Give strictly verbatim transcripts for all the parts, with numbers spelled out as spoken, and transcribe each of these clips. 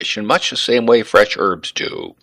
in much the same way fresh herbs do.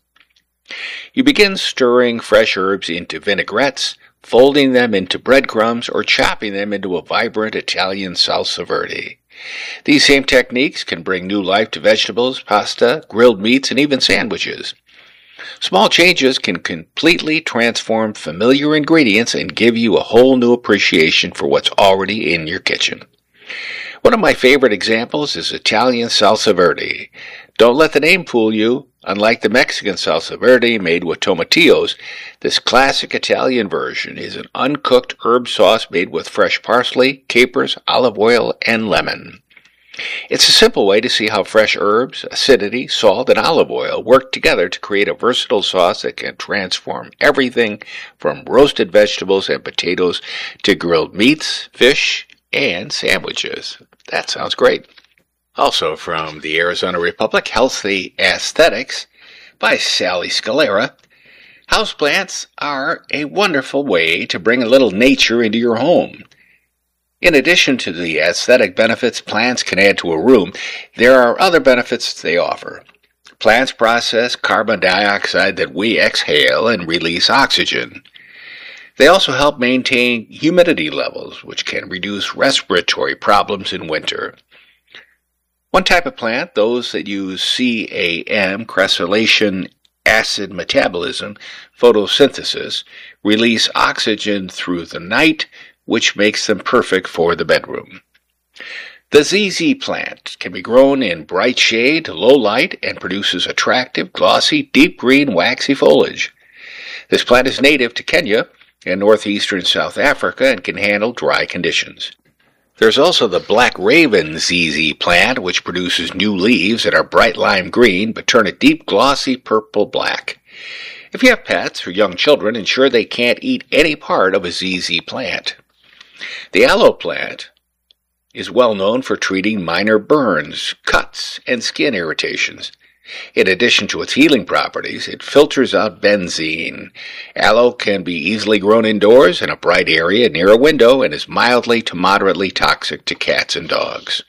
You begin stirring fresh herbs into vinaigrettes, folding them into breadcrumbs, or chopping them into a vibrant Italian salsa verde. These same techniques can bring new life to vegetables, pasta, grilled meats, and even sandwiches. Small changes can completely transform familiar ingredients and give you a whole new appreciation for what's already in your kitchen. One of my favorite examples is Italian salsa verde. Don't let the name fool you. Unlike the Mexican salsa verde made with tomatillos, this classic Italian version is an uncooked herb sauce made with fresh parsley, capers, olive oil, and lemon. It's a simple way to see how fresh herbs, acidity, salt, and olive oil work together to create a versatile sauce that can transform everything from roasted vegetables and potatoes to grilled meats, fish, and sandwiches. That sounds great. Also from the Arizona Republic, Healthy Aesthetics by Sally Scalera. Houseplants are a wonderful way to bring a little nature into your home. In addition to the aesthetic benefits plants can add to a room, there are other benefits they offer. Plants process carbon dioxide that we exhale and release oxygen. They also help maintain humidity levels, which can reduce respiratory problems in winter. One type of plant, those that use C A M, cressolation acid metabolism, photosynthesis, release oxygen through the night, which makes them perfect for the bedroom. The Z Z plant can be grown in bright shade to low light and produces attractive, glossy, deep green, waxy foliage. This plant is native to Kenya and northeastern South Africa and can handle dry conditions. There's also the Black Raven Z Z plant, which produces new leaves that are bright lime green but turn a deep glossy purple-black. If you have pets or young children, ensure they can't eat any part of a Z Z plant. The aloe plant is well known for treating minor burns, cuts, and skin irritations. In addition to its healing properties, it filters out benzene. Aloe can be easily grown indoors in a bright area near a window and is mildly to moderately toxic to cats and dogs.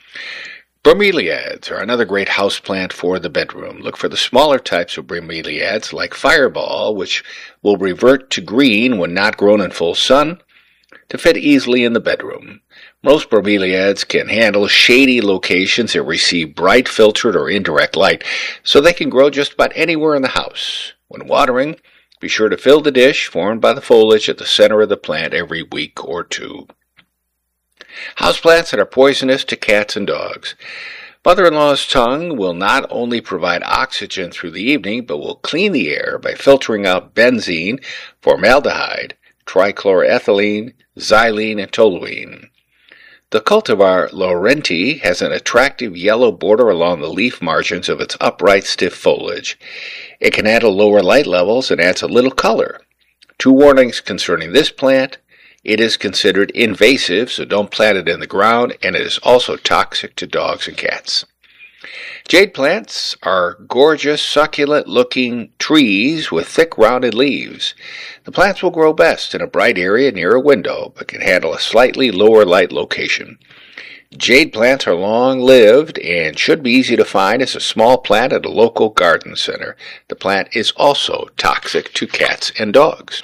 Bromeliads are another great houseplant for the bedroom. Look for the smaller types of bromeliads like Fireball, which will revert to green when not grown in full sun, to fit easily in the bedroom. Most bromeliads can handle shady locations that receive bright filtered or indirect light, so they can grow just about anywhere in the house. When watering, be sure to fill the dish formed by the foliage at the center of the plant every week or two. Houseplants that are poisonous to cats and dogs. Mother-in-law's tongue will not only provide oxygen through the evening, but will clean the air by filtering out benzene, formaldehyde, trichloroethylene, xylene, and toluene. The cultivar Laurenti has an attractive yellow border along the leaf margins of its upright, stiff foliage. It can handle lower light levels and adds a little color. Two warnings concerning this plant. It is considered invasive, so don't plant it in the ground, and it is also toxic to dogs and cats. Jade plants are gorgeous, succulent-looking trees with thick, rounded leaves. The plants will grow best in a bright area near a window, but can handle a slightly lower light location. Jade plants are long-lived and should be easy to find as a small plant at a local garden center. The plant is also toxic to cats and dogs.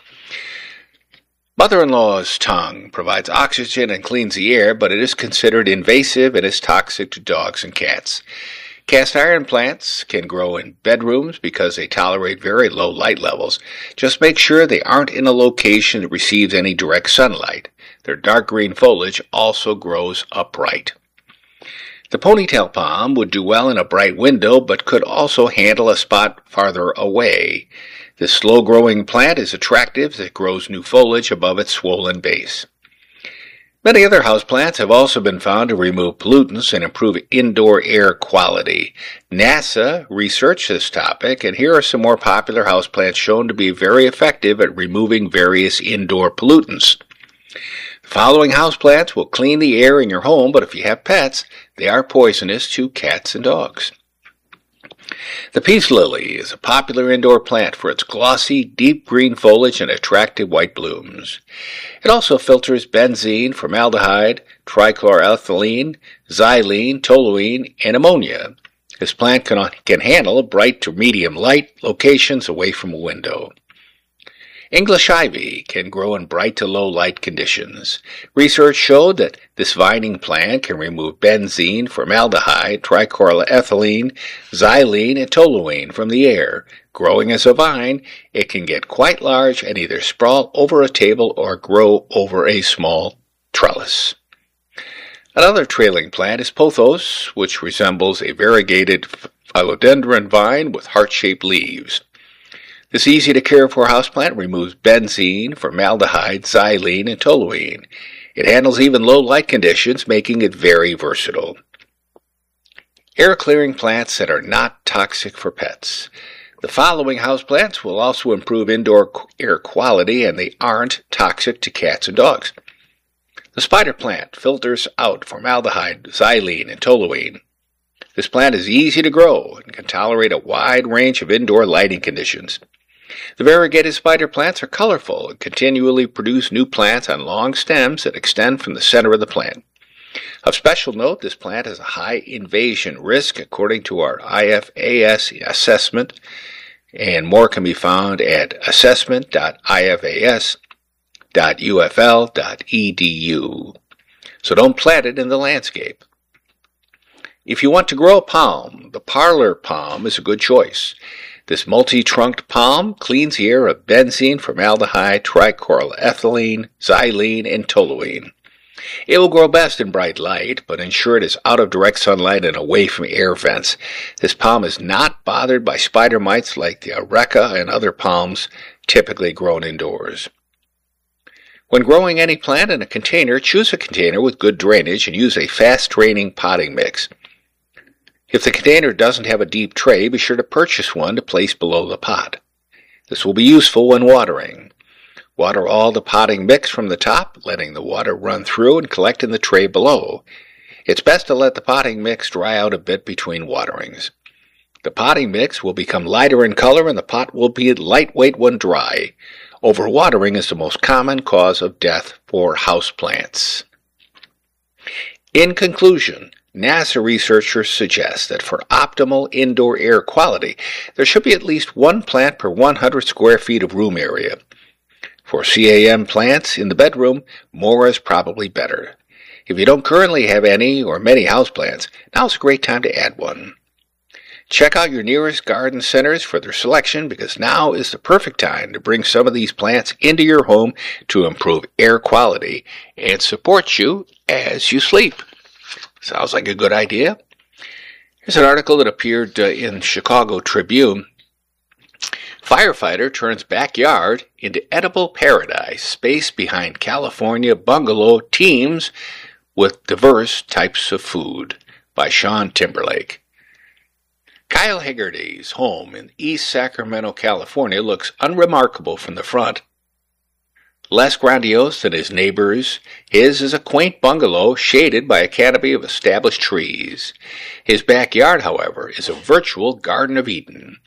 Mother-in-law's tongue provides oxygen and cleans the air, but it is considered invasive and is toxic to dogs and cats. Cast iron plants can grow in bedrooms because they tolerate very low light levels. Just make sure they aren't in a location that receives any direct sunlight. Their dark green foliage also grows upright. The ponytail palm would do well in a bright window, but could also handle a spot farther away. This slow-growing plant is attractive as it grows new foliage above its swollen base. Many other houseplants have also been found to remove pollutants and improve indoor air quality. NASA researched this topic, and here are some more popular houseplants shown to be very effective at removing various indoor pollutants. The following houseplants will clean the air in your home, but if you have pets, they are poisonous to cats and dogs. The peace lily is a popular indoor plant for its glossy, deep green foliage and attractive white blooms. It also filters benzene, formaldehyde, trichloroethylene, xylene, toluene, and ammonia. This plant can, can handle bright to medium light locations away from a window. English ivy can grow in bright to low light conditions. Research showed that this vining plant can remove benzene, formaldehyde, trichloroethylene, xylene, and toluene from the air. Growing as a vine, it can get quite large and either sprawl over a table or grow over a small trellis. Another trailing plant is pothos, which resembles a variegated philodendron vine with heart-shaped leaves. This easy-to-care-for houseplant removes benzene, formaldehyde, xylene, and toluene. It handles even low light conditions, making it very versatile. Air-clearing plants that are not toxic for pets. The following houseplants will also improve indoor air quality, and they aren't toxic to cats and dogs. The spider plant filters out formaldehyde, xylene, and toluene. This plant is easy to grow and can tolerate a wide range of indoor lighting conditions. The variegated spider plants are colorful and continually produce new plants on long stems that extend from the center of the plant. Of special note, this plant has a high invasion risk according to our I F A S assessment, and more can be found at assessment dot I F A S dot U F L dot E D U. So don't plant it in the landscape. If you want to grow a palm, the parlor palm is a good choice. This multi-trunked palm cleans the air of benzene, formaldehyde, trichloroethylene, xylene, and toluene. It will grow best in bright light, but ensure it is out of direct sunlight and away from air vents. This palm is not bothered by spider mites like the areca and other palms typically grown indoors. When growing any plant in a container, choose a container with good drainage and use a fast-draining potting mix. If the container doesn't have a deep tray, be sure to purchase one to place below the pot. This will be useful when watering. Water all the potting mix from the top, letting the water run through and collect in the tray below. It's best to let the potting mix dry out a bit between waterings. The potting mix will become lighter in color and the pot will be lightweight when dry. Overwatering is the most common cause of death for houseplants. In conclusion, NASA researchers suggest that for optimal indoor air quality, there should be at least one plant per one hundred square feet of room area. For C A M plants in the bedroom, more is probably better. If you don't currently have any or many houseplants, now's a great time to add one. Check out your nearest garden centers for their selection, because now is the perfect time to bring some of these plants into your home to improve air quality and support you as you sleep. Sounds like a good idea. Here's an article that appeared uh, in Chicago Tribune. Firefighter turns backyard into edible paradise. Space behind California bungalow teams with diverse types of food, by Sean Timberlake. Kyle Hegarty's home in East Sacramento, California looks unremarkable from the front. Less grandiose than his neighbors, his is a quaint bungalow shaded by a canopy of established trees. His backyard, however, is a virtual Garden of Eden.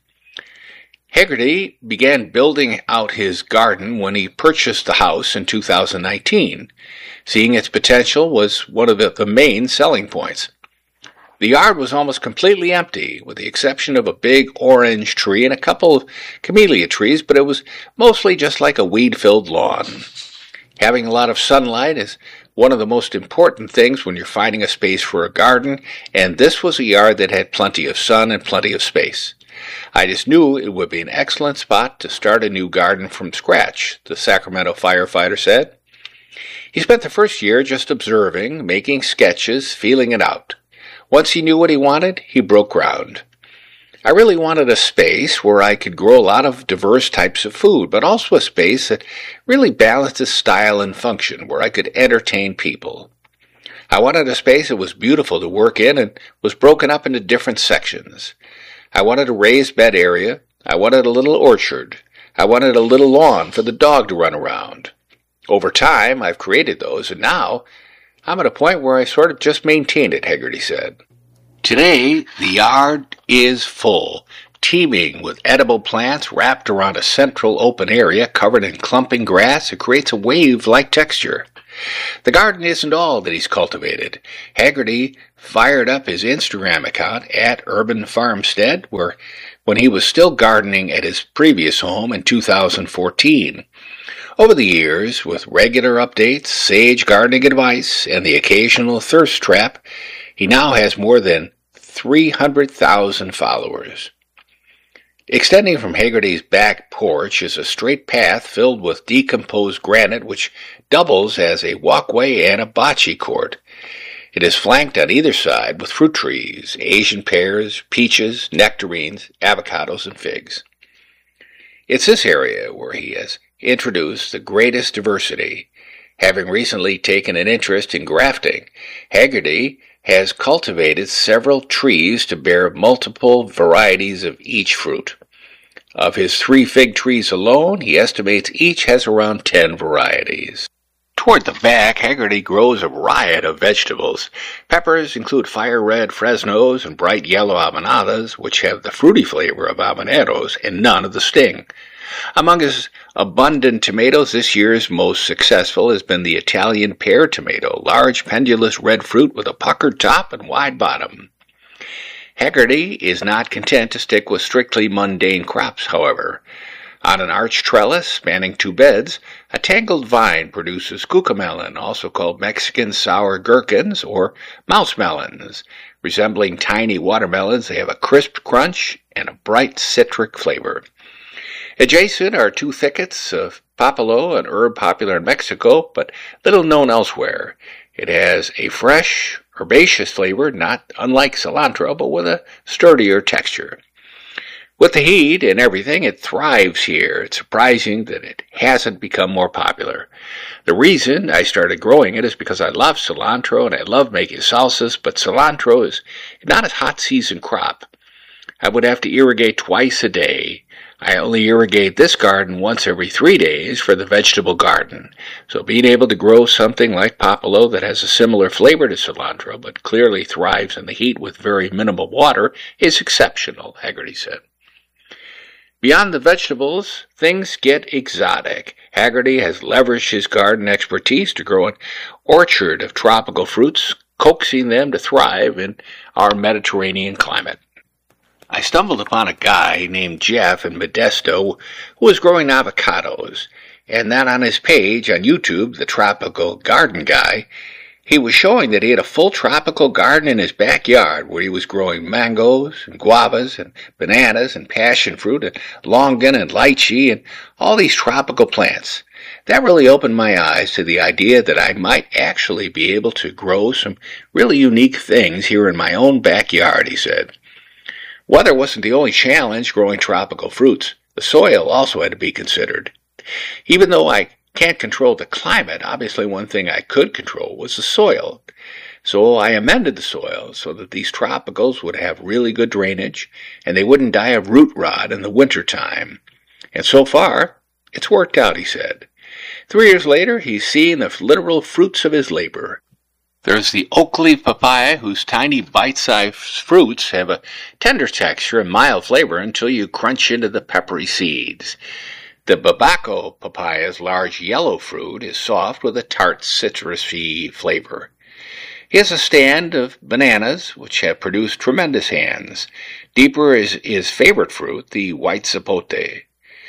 Hegarty began building out his garden when he purchased the house in two thousand nineteen. Seeing its potential was one of the main selling points. The yard was almost completely empty, with the exception of a big orange tree and a couple of camellia trees, but it was mostly just like a weed-filled lawn. Having a lot of sunlight is one of the most important things when you're finding a space for a garden, and this was a yard that had plenty of sun and plenty of space. I just knew it would be an excellent spot to start a new garden from scratch, the Sacramento firefighter said. He spent the first year just observing, making sketches, feeling it out. Once he knew what he wanted, he broke ground. I really wanted a space where I could grow a lot of diverse types of food, but also a space that really balanced its style and function, where I could entertain people. I wanted a space that was beautiful to work in and was broken up into different sections. I wanted a raised bed area. I wanted a little orchard. I wanted a little lawn for the dog to run around. Over time, I've created those, and now I'm at a point where I sort of just maintain it, Hegarty said. Today, the yard is full, teeming with edible plants wrapped around a central open area covered in clumping grass. It creates a wave-like texture. The garden isn't all that he's cultivated. Hegarty fired up his Instagram account at Urban Farmstead, where when he was still gardening at his previous home in two thousand fourteen. Over the years, with regular updates, sage gardening advice, and the occasional thirst trap, he now has more than three hundred thousand followers. Extending from Haggerty's back porch is a straight path filled with decomposed granite which doubles as a walkway and a bocce court. It is flanked on either side with fruit trees, Asian pears, peaches, nectarines, avocados, and figs. It's this area where he has introduced the greatest diversity. Having recently taken an interest in grafting, Haggerty has cultivated several trees to bear multiple varieties of each fruit. Of his three fig trees alone, he estimates each has around ten varieties. Toward the back, Haggerty grows a riot of vegetables. Peppers include fire red Fresnos and bright yellow Habaneros, which have the fruity flavor of habaneros and none of the sting. Among his abundant tomatoes, this year's most successful has been the Italian pear tomato, large pendulous red fruit with a puckered top and wide bottom. Haggerty is not content to stick with strictly mundane crops, however. On an arched trellis spanning two beds, a tangled vine produces cucamelon, also called Mexican sour gherkins or mouse melons. Resembling tiny watermelons, they have a crisp crunch and a bright citric flavor. Adjacent are two thickets of papalo, an herb popular in Mexico, but little known elsewhere. It has a fresh, herbaceous flavor, not unlike cilantro, but with a sturdier texture. With the heat and everything, it thrives here. It's surprising that it hasn't become more popular. The reason I started growing it is because I love cilantro and I love making salsas, but cilantro is not a hot season crop. I would have to irrigate twice a day. I only irrigate this garden once every three days for the vegetable garden. So being able to grow something like papalo that has a similar flavor to cilantro but clearly thrives in the heat with very minimal water is exceptional, Haggerty said. Beyond the vegetables, things get exotic. Haggerty has leveraged his garden expertise to grow an orchard of tropical fruits, coaxing them to thrive in our Mediterranean climate. I stumbled upon a guy named Jeff in Modesto who was growing avocados, and then on his page on YouTube, The Tropical Garden Guy, he was showing that he had a full tropical garden in his backyard where he was growing mangoes and guavas and bananas and passion fruit and longan and lychee and all these tropical plants. That really opened my eyes to the idea that I might actually be able to grow some really unique things here in my own backyard, he said. Weather wasn't the only challenge growing tropical fruits. The soil also had to be considered. Even though I can't control the climate, obviously one thing I could control was the soil. So I amended the soil so that these tropicals would have really good drainage and they wouldn't die of root rot in the winter time. And so far, it's worked out, he said. Three years later, he's seeing the literal fruits of his labor. There's the oak leaf papaya, whose tiny bite-sized fruits have a tender texture and mild flavor until you crunch into the peppery seeds. The babaco papaya's large yellow fruit is soft with a tart citrusy flavor. He has a stand of bananas, which have produced tremendous hands. Deeper is his favorite fruit, the white zapote.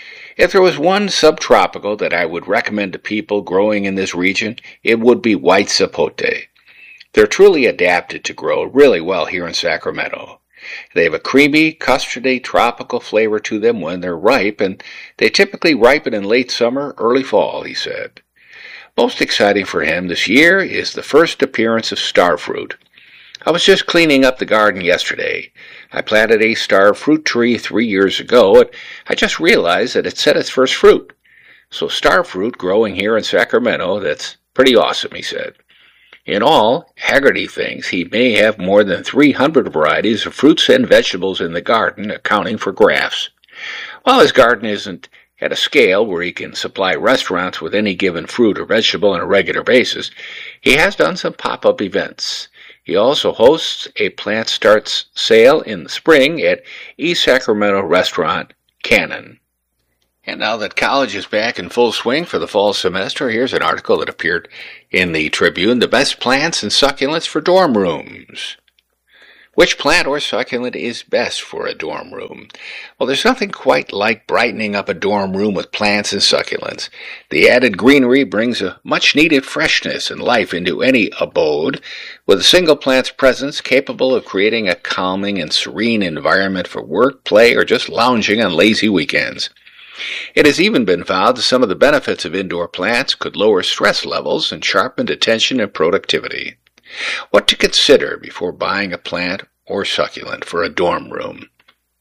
If there was one subtropical that I would recommend to people growing in this region, it would be white zapote. They're truly adapted to grow really well here in Sacramento. They have a creamy, custardy, tropical flavor to them when they're ripe, and they typically ripen in late summer, early fall, he said. Most exciting for him this year is the first appearance of starfruit. I was just cleaning up the garden yesterday. I planted a star fruit tree three years ago, and I just realized that it set its first fruit. So starfruit growing here in Sacramento, that's pretty awesome, he said. In all, Haggerty thinks he may have more than three hundred varieties of fruits and vegetables in the garden, accounting for grafts. While his garden isn't at a scale where he can supply restaurants with any given fruit or vegetable on a regular basis, he has done some pop-up events. He also hosts a plant starts sale in the spring at East Sacramento restaurant Cannon. And now that college is back in full swing for the fall semester, here's an article that appeared in the Tribune, The Best Plants and Succulents for Dorm Rooms. Which plant or succulent is best for a dorm room? Well, there's nothing quite like brightening up a dorm room with plants and succulents. The added greenery brings a much-needed freshness and life into any abode, with a single plant's presence capable of creating a calming and serene environment for work, play, or just lounging on lazy weekends. It has even been found that some of the benefits of indoor plants could lower stress levels and sharpen attention and productivity. What to consider before buying a plant or succulent for a dorm room?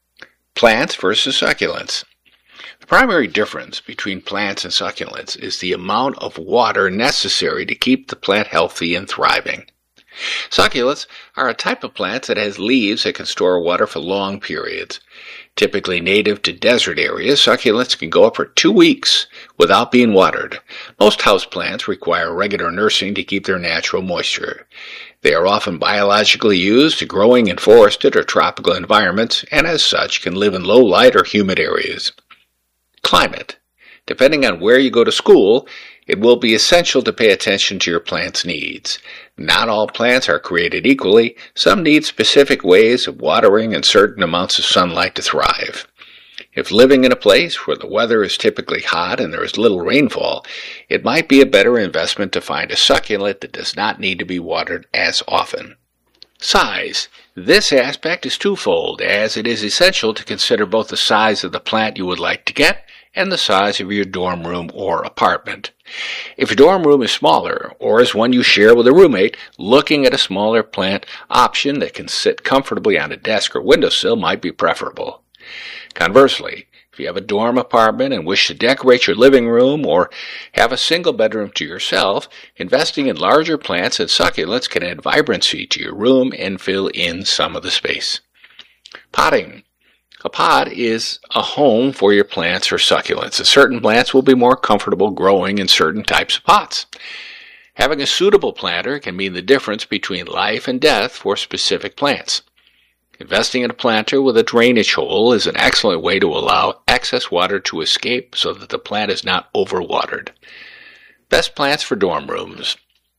Plants versus succulents. The primary difference between plants and succulents is the amount of water necessary to keep the plant healthy and thriving. Succulents are a type of plant that has leaves that can store water for long periods. Typically native to desert areas, succulents can go up for two weeks without being watered. Most houseplants require regular nursing to keep their natural moisture. They are often biologically used to growing in forested or tropical environments, and as such can live in low light or humid areas. Climate. Depending on where you go to school, it will be essential to pay attention to your plant's needs. Not all plants are created equally. Some need specific ways of watering and certain amounts of sunlight to thrive. If living in a place where the weather is typically hot and there is little rainfall, it might be a better investment to find a succulent that does not need to be watered as often. Size. This aspect is twofold, as it is essential to consider both the size of the plant you would like to get and the size of your dorm room or apartment. If your dorm room is smaller, or is one you share with a roommate, looking at a smaller plant option that can sit comfortably on a desk or windowsill might be preferable. Conversely, if you have a dorm apartment and wish to decorate your living room or have a single bedroom to yourself, investing in larger plants and succulents can add vibrancy to your room and fill in some of the space. Potting. A pot is a home for your plants or succulents. Certain plants will be more comfortable growing in certain types of pots. Having a suitable planter can mean the difference between life and death for specific plants. Investing in a planter with a drainage hole is an excellent way to allow excess water to escape so that the plant is not overwatered. Best plants for dorm rooms.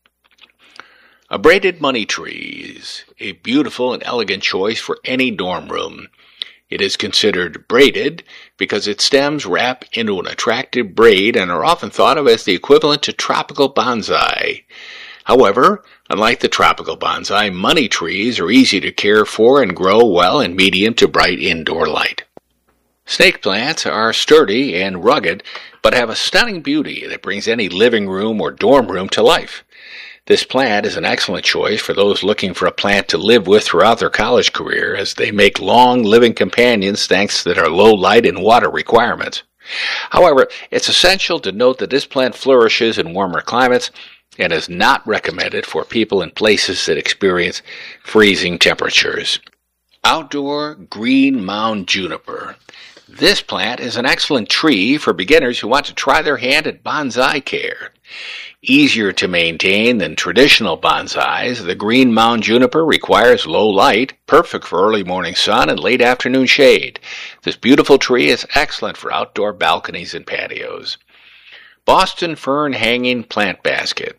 A braided money tree is a beautiful and elegant choice for any dorm room. It is considered braided because its stems wrap into an attractive braid and are often thought of as the equivalent to tropical bonsai. However, unlike the tropical bonsai, money trees are easy to care for and grow well in medium to bright indoor light. Snake plants are sturdy and rugged, but have a stunning beauty that brings any living room or dorm room to life. This plant is an excellent choice for those looking for a plant to live with throughout their college career, as they make long living companions thanks to their low light and water requirements. However, it's essential to note that this plant flourishes in warmer climates and is not recommended for people in places that experience freezing temperatures. Outdoor green mound juniper. This plant is an excellent tree for beginners who want to try their hand at bonsai care. Easier to maintain than traditional bonsais, the green mound juniper requires low light, perfect for early morning sun and late afternoon shade. This beautiful tree is excellent for outdoor balconies and patios. Boston fern hanging plant basket.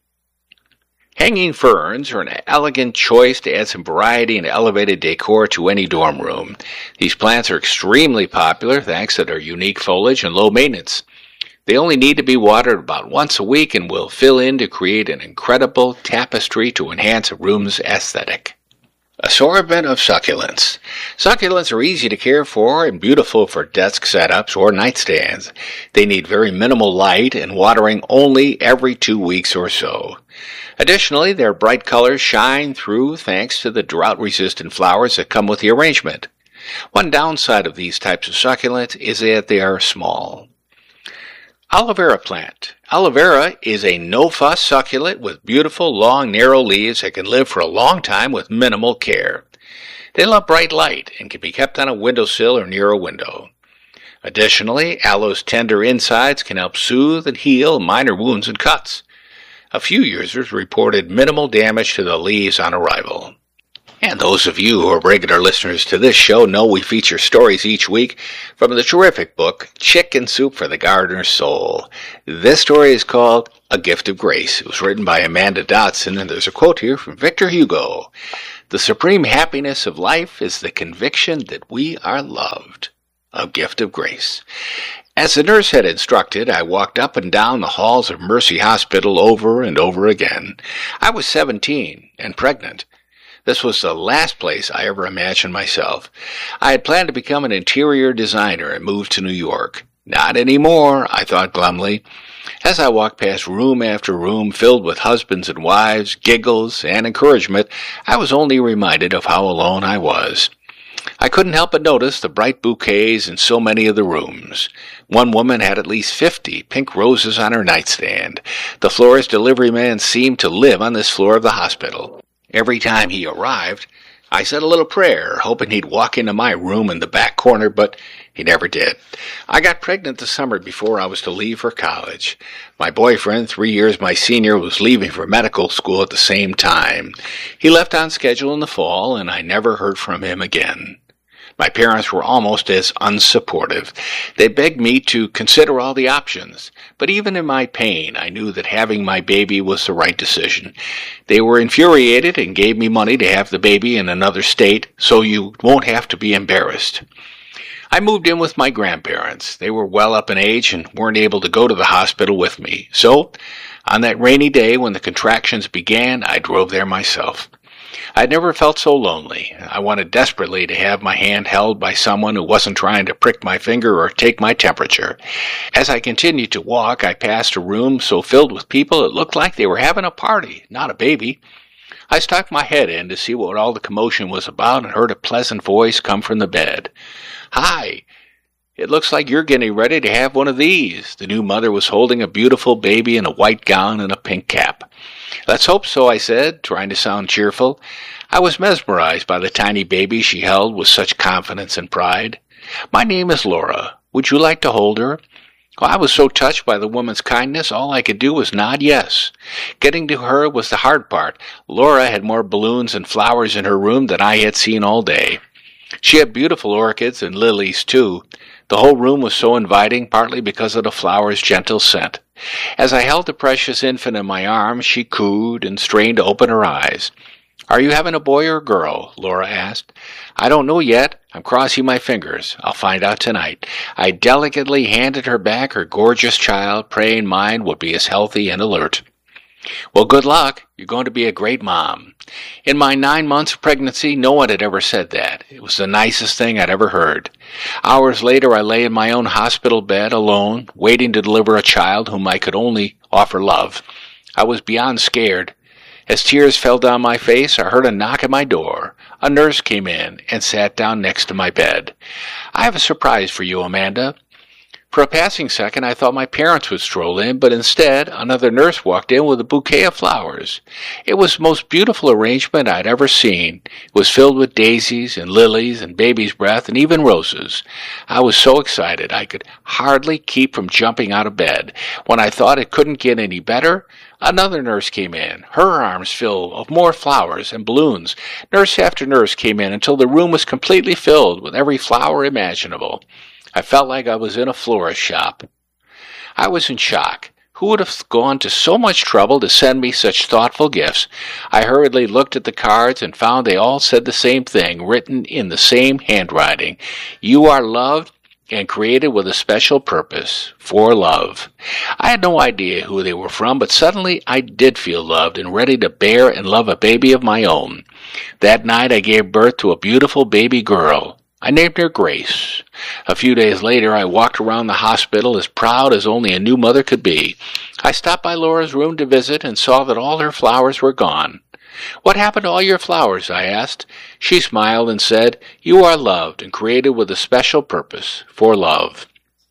Hanging ferns are an elegant choice to add some variety and elevated decor to any dorm room. These plants are extremely popular thanks to their unique foliage and low maintenance. They only need to be watered about once a week and will fill in to create an incredible tapestry to enhance a room's aesthetic. Assortment of succulents. Succulents are easy to care for and beautiful for desk setups or nightstands. They need very minimal light and watering only every two weeks or so. Additionally, their bright colors shine through thanks to the drought-resistant flowers that come with the arrangement. One downside of these types of succulents is that they are small. Aloe vera plant. Aloe vera is a no-fuss succulent with beautiful, long, narrow leaves that can live for a long time with minimal care. They love bright light and can be kept on a windowsill or near a window. Additionally, aloe's tender insides can help soothe and heal minor wounds and cuts. A few users reported minimal damage to the leaves on arrival. And those of you who are regular listeners to this show know we feature stories each week from the terrific book, Chicken Soup for the Gardener's Soul. This story is called A Gift of Grace. It was written by Amanda Dotson, and there's a quote here from Victor Hugo. The supreme happiness of life is the conviction that we are loved. A gift of grace. As the nurse had instructed, I walked up and down the halls of Mercy Hospital over and over again. I was seventeen and pregnant. This was the last place I ever imagined myself. I had planned to become an interior designer and move to New York. Not anymore, I thought glumly. As I walked past room after room filled with husbands and wives, giggles, and encouragement, I was only reminded of how alone I was. I couldn't help but notice the bright bouquets in so many of the rooms. One woman had at least fifty pink roses on her nightstand. The florist delivery man seemed to live on this floor of the hospital. Every time he arrived, I said a little prayer, hoping he'd walk into my room in the back corner, but he never did. I got pregnant the summer before I was to leave for college. My boyfriend, three years my senior, was leaving for medical school at the same time. He left on schedule in the fall, and I never heard from him again. My parents were almost as unsupportive. They begged me to consider all the options, but even in my pain, I knew that having my baby was the right decision. They were infuriated and gave me money to have the baby in another state, so you won't have to be embarrassed. I moved in with my grandparents. They were well up in age and weren't able to go to the hospital with me. So, on that rainy day when the contractions began, I drove there myself. I'd never felt so lonely. I wanted desperately to have my hand held by someone who wasn't trying to prick my finger or take my temperature. As I continued to walk, I passed a room so filled with people it looked like they were having a party, not a baby. I stuck my head in to see what all the commotion was about and heard a pleasant voice come from the bed. "Hi, it looks like you're getting ready to have one of these." The new mother was holding a beautiful baby in a white gown and a pink cap. "Let's hope so," I said, trying to sound cheerful. I was mesmerized by the tiny baby she held with such confidence and pride. "My name is Laura. Would you like to hold her?" Well, I was so touched by the woman's kindness, all I could do was nod yes. Getting to her was the hard part. Laura had more balloons and flowers in her room than I had seen all day. She had beautiful orchids and lilies, too. The whole room was so inviting, partly because of the flowers' gentle scent. As I held the precious infant in my arms, she cooed and strained to open her eyes. "Are you having a boy or a girl?" Laura asked. "I don't know yet. I'm crossing my fingers. I'll find out tonight." I delicately handed her back her gorgeous child, praying mine would be as healthy and alert. "Well, good luck. You're going to be a great mom." In my nine months of pregnancy, no one had ever said that. It was the nicest thing I'd ever heard. Hours later, I lay in my own hospital bed, alone, waiting to deliver a child whom I could only offer love. I was beyond scared. As tears fell down my face, I heard a knock at my door. A nurse came in and sat down next to my bed. "I have a surprise for you, Amanda." For a passing second, I thought my parents would stroll in, but instead, another nurse walked in with a bouquet of flowers. It was the most beautiful arrangement I'd ever seen. It was filled with daisies and lilies and baby's breath and even roses. I was so excited I could hardly keep from jumping out of bed. When I thought it couldn't get any better, another nurse came in, her arms full of more flowers and balloons. Nurse after nurse came in until the room was completely filled with every flower imaginable. I felt like I was in a florist shop. I was in shock. Who would have gone to so much trouble to send me such thoughtful gifts? I hurriedly looked at the cards and found they all said the same thing, written in the same handwriting. "You are loved and created with a special purpose, for love." I had no idea who they were from, but suddenly I did feel loved and ready to bear and love a baby of my own. That night I gave birth to a beautiful baby girl. I named her Grace. A few days later, I walked around the hospital as proud as only a new mother could be. I stopped by Laura's room to visit and saw that all her flowers were gone. "What happened to all your flowers?" I asked. She smiled and said, "You are loved and created with a special purpose, for love."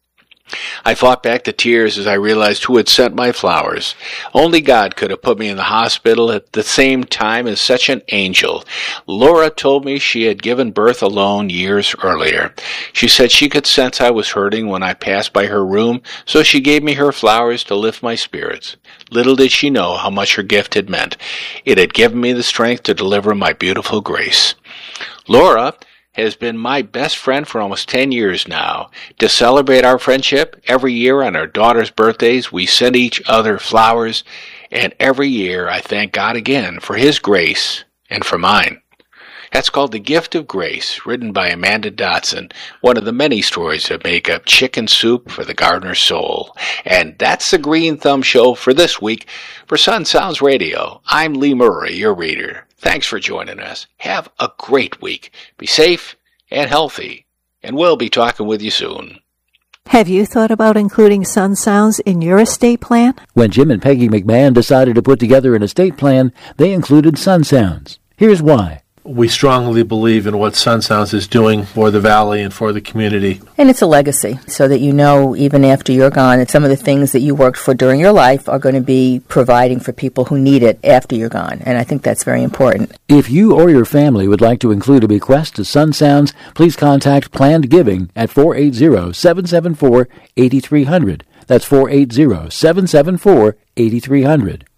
I fought back the tears as I realized who had sent my flowers. Only God could have put me in the hospital at the same time as such an angel. Laura told me she had given birth alone years earlier. She said she could sense I was hurting when I passed by her room, so she gave me her flowers to lift my spirits. Little did she know how much her gift had meant. It had given me the strength to deliver my beautiful Grace. Laura has been my best friend for almost ten years now. To celebrate our friendship, every year on our daughter's birthdays, we send each other flowers, and every year I thank God again for His grace and for mine. That's called The Gift of Grace, written by Amanda Dotson, one of the many stories that make up Chicken Soup for the Gardener's Soul. And that's the Green Thumb Show for this week. For Sun Sounds Radio, I'm Lee Murray, your reader. Thanks for joining us. Have a great week. Be safe and healthy, and we'll be talking with you soon. Have you thought about including Sun Sounds in your estate plan? When Jim and Peggy McMahon decided to put together an estate plan, they included Sun Sounds. Here's why. We strongly believe in what Sun Sounds is doing for the Valley and for the community. And it's a legacy, so that you know, even after you're gone, that some of the things that you worked for during your life are going to be providing for people who need it after you're gone. And I think that's very important. If you or your family would like to include a bequest to Sun Sounds, please contact Planned Giving at four eight zero, seven seven four, eight three zero zero. That's four eight zero, seven seven four, eight three zero zero.